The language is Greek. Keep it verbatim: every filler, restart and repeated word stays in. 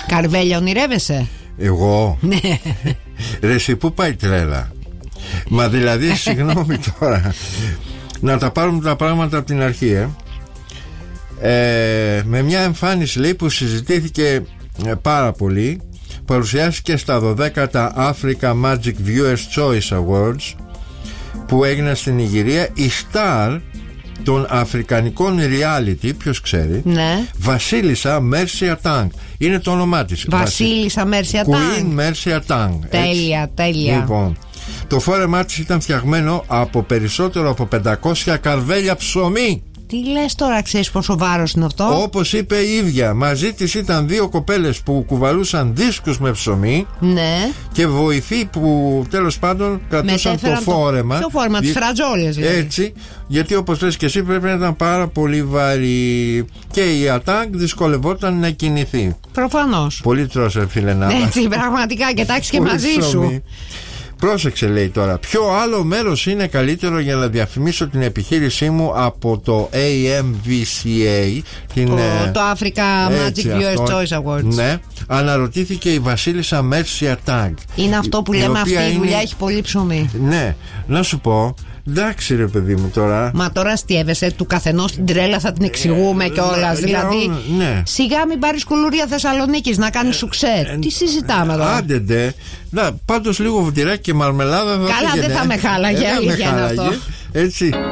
Καρβέλια ονειρεύεσαι? Εγώ? Ναι. Ρε εσύ, πού πάει η τρέλα? Μα δηλαδή, συγγνώμη τώρα, να τα πάρουμε τα πράγματα από την αρχή, ε. Ε, με μια εμφάνιση, λέει, που συζητήθηκε ε, πάρα πολύ, παρουσιάστηκε στα δωδέκατα Africa Magic Viewers Choice Awards που έγιναν στην Νιγηρία, η star των αφρικανικών reality, ποιος ξέρει, ναι. Βασίλισσα Μέρσια Τάγκ. Είναι το όνομά της. Βασίλισσα Μέρσια Τάγκ. Queen Μέρσια Τάγκ. Τέλεια, έτσι. τέλεια. Λοιπόν, το φόρεμά της ήταν φτιαγμένο από περισσότερο από πεντακόσια καρβέλια ψωμί. Τι λες τώρα, ξέρεις πόσο βάρος είναι αυτό? Όπως είπε η ίδια, μαζί της ήταν δύο κοπέλες που κουβαλούσαν δίσκους με ψωμί, ναι. Και βοηθοί που τέλος πάντων κρατούσαν το φόρεμα. Το φόρεμα, τις φρατζόλες δηλαδή. Έτσι, γιατί όπως λες και εσύ πρέπει να ήταν πάρα πολύ βαρύ. Και η Ατάγκ δυσκολευόταν να κινηθεί. Προφανώς. Πολύ τρώσε, φίλε, να. Έτσι, πραγματικά, κοιτάξεις και μαζί ψωμί. σου. Πρόσεξε, λέει τώρα, ποιο άλλο μέρος είναι καλύτερο για να διαφημίσω την επιχείρησή μου από το έι εμ βι σι έι, την, ο, το Africa Magic Viewers Choice Awards. Ναι, αναρωτήθηκε η Βασίλισσα Μέρσια Τάγκ. Είναι αυτό που λέμε, αυτή η δουλειά είναι... έχει πολύ ψωμί. Ναι, να σου πω, εντάξει ρε παιδί μου τώρα. Μα τώρα αστείευεσαι, του καθενός την τρέλα θα την εξηγούμε ε, κιόλας. Ε, δηλαδή, ναι. Σιγά μην πάρεις κουλούρια Θεσσαλονίκης να κάνεις σουξέ. Ε, Τι συζητάμε τώρα? Άντε ντε. Να, πάντως λίγο βουτυράκι και μαρμελάδα. Καλά, δεν θα με χάλαγε, αλήθεια είναι αυτό. Έτσι.